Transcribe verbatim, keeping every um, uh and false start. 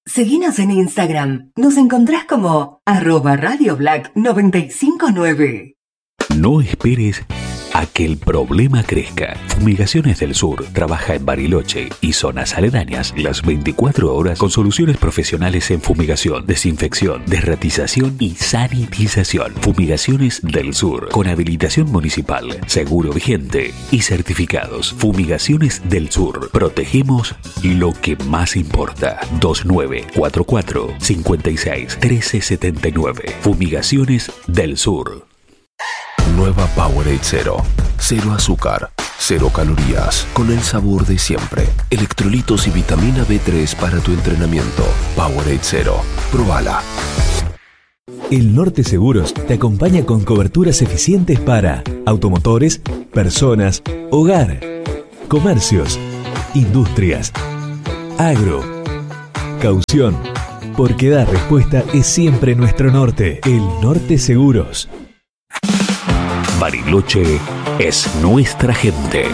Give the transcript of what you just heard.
Seguinos en Instagram. Nos encontrás como arroba Radio Black noventa y cinco nueve. No esperes a que el problema crezca. Fumigaciones del Sur trabaja en Bariloche y zonas aledañas las veinticuatro horas con soluciones profesionales en fumigación, desinfección, desratización y sanitización. Fumigaciones del Sur con habilitación municipal, seguro vigente y certificados. Fumigaciones del Sur. Protegemos lo que más importa. dos nueve cuatro cuatro cinco seis uno tres siete nueve. Fumigaciones del Sur. Nueva Powerade Cero. Cero azúcar, cero calorías, con el sabor de siempre. Electrolitos y vitamina B tres para tu entrenamiento. Powerade Cero. Probala. El Norte Seguros te acompaña con coberturas eficientes para automotores, personas, hogar, comercios, industrias, agro, caución. Porque dar respuesta es siempre nuestro norte. El Norte Seguros. Bariloche es nuestra gente.